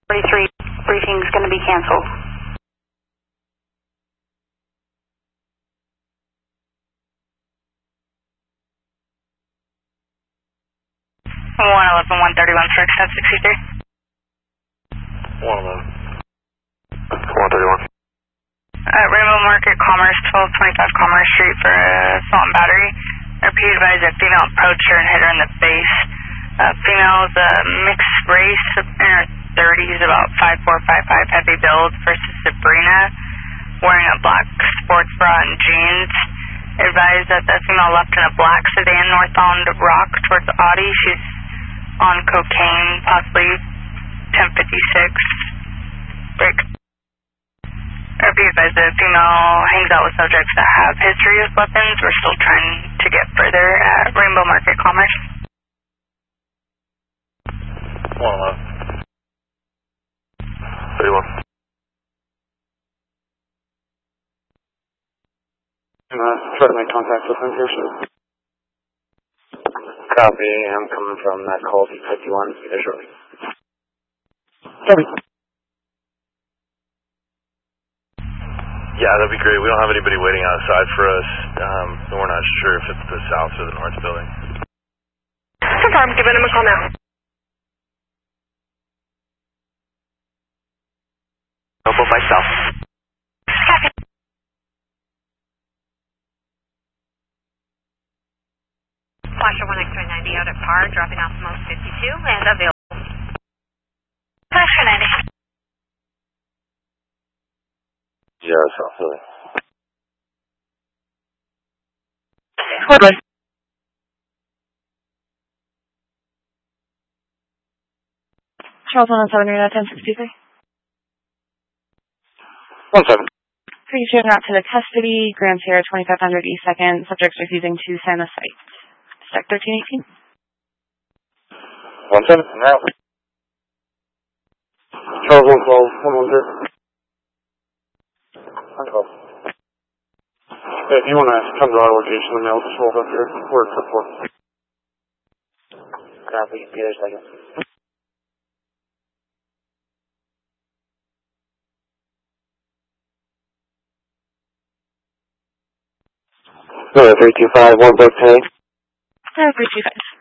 43 briefing's going to be canceled. One 131 for extent 63. 131. Rainbow Market Commerce, 1225 Commerce Street for assault and battery. Repeat advise that female approached her and hit her in the face. Female is a mixed race, in her 30s, about 5'4", 5'5", heavy build versus Sabrina, wearing a black sports bra and jeans. Advised that the female left in a black sedan northbound Rock towards Audi. She's on cocaine, possibly 1056. Break. Be advised the female hangs out with subjects that have history with weapons. We're still trying to get further at Rainbow Market Commerce. 111. 31. Try to make contact with him here. Copy. I'm coming from that call 51 visually. Copy. Yeah, that'd be great. We don't have anybody waiting outside for us. We're not sure if it's the south or the north building. Confirm, giving him a call now. Elbow by south. Copy. Flasher 1X90 out at par, dropping off most 52 and available. Flasher 90. Yeah, South Philly. Hold on. Charles 107, you're at 1063. 17. Pretty sure out to the custody, Grand Sierra 2500 East 2nd, subjects refusing to send the site. Sec 1318. 17, now. Charles 112, 110. Hey, if you want to come to our location, then I'll just roll up here. We're at 4. Copy. Be there a second. No, 325, 1 book 10. 325.